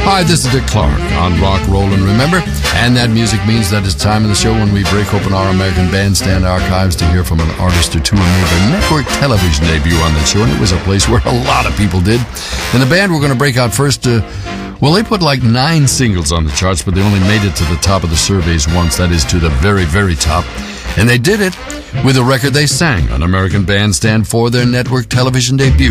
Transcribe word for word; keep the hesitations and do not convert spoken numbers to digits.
Hi, this is Dick Clark on Rock, Rollin', Remember? And that music means that it's time in the show when we break open our American Bandstand archives to hear from an artist or two who made their network television debut on that show, and it was a place where a lot of people did. And the band we're going to break out first, uh, well, they put like nine singles on the charts, but they only made it to the top of the surveys once, that is to the very, very top. And they did it with a record they sang on American Bandstand for their network television debut.